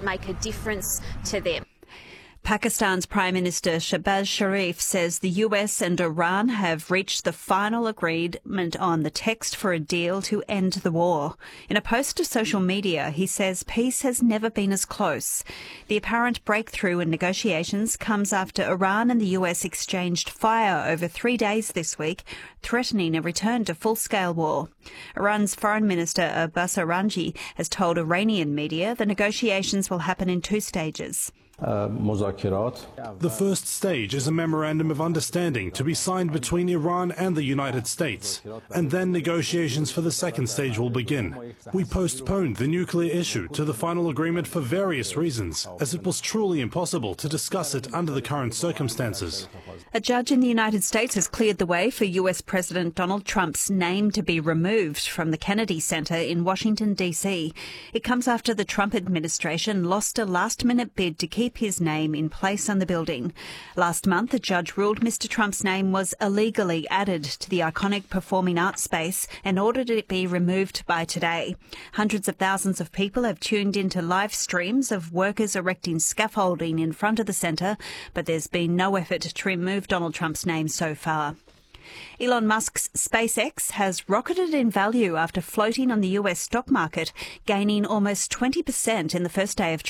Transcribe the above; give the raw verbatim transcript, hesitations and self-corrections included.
make a difference to them. Pakistan's Prime Minister Shehbaz Sharif says the U S and Iran have reached the final agreement on the text for a deal to end the war. In a post to social media, he says peace has never been as close. The apparent breakthrough in negotiations comes after Iran and the U S exchanged fire over three days this week, threatening a return to full-scale war. Iran's Foreign Minister Abbas Araghchi has told Iranian media the negotiations will happen in two stages. Uh, The first stage is a memorandum of understanding to be signed between Iran and the United States, and then negotiations for the second stage will begin. We postponed the nuclear issue to the final agreement for various reasons, as it was truly impossible to discuss it under the current circumstances. A judge in the United States has cleared the way for U S President Donald Trump's name to be removed from the Kennedy Center in Washington, D C. It comes after the Trump administration lost a last-minute bid to keep his name in place on the building. Last month, a judge ruled Mister Trump's name was illegally added to the iconic performing arts space and ordered it be removed by today. Hundreds of thousands of people have tuned into live streams of workers erecting scaffolding in front of the centre, but there's been no effort to remove Donald Trump's name so far. Elon Musk's SpaceX has rocketed in value after floating on the U S stock market, gaining almost twenty percent in the first day of